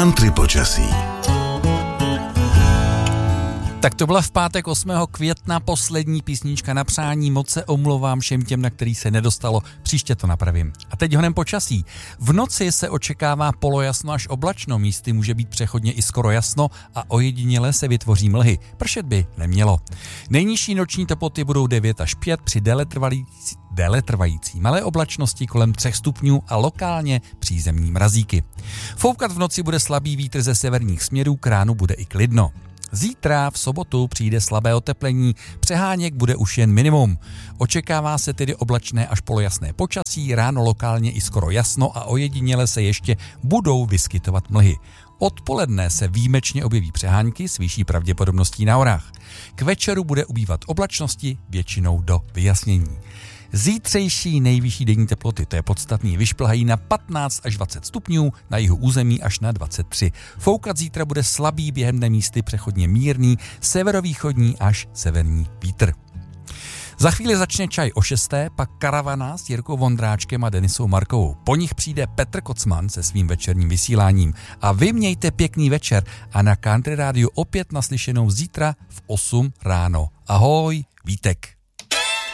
Country počasí. Tak to byla v pátek 8. května poslední písnička na přání. Moc se omlouvám všem těm, na který se nedostalo. Příště to napravím. A teď honem počasí. V noci se očekává polojasno až oblačno. Místy může být přechodně i skoro jasno a ojediněle se vytvoří mlhy. Pršet by nemělo. Nejnižší noční teploty budou 9 až 5 při déletrvající malé oblačnosti kolem 3 stupňů a lokálně přízemní mrazíky. Foukat v noci bude slabý vítr ze severních směrů, k ránu bude i klidno. Zítra v sobotu přijde slabé oteplení, přeháněk bude už jen minimum. Očekává se tedy oblačné až polojasné počasí, ráno lokálně i skoro jasno a ojediněle se ještě budou vyskytovat mlhy. Odpoledne se výjimečně objeví přehánky s vyšší pravděpodobností na horách. K večeru bude ubývat oblačnosti, většinou do vyjasnění. Zítřejší nejvyšší denní teploty, to je podstatný, vyšplhají na 15 až 20 stupňů, na jihu území až na 23. Foukat zítra bude slabý, během dne místy přechodně mírný, severovýchodní až severní vítr. Za chvíli začne čaj o 6, pak karavana s Jirkou Vondráčkem a Denisou Markovou. Po nich přijde Petr Kocman se svým večerním vysíláním. A vy mějte pěkný večer a na Country Rádiu opět naslyšenou zítra v 8 ráno. Ahoj, Vítek.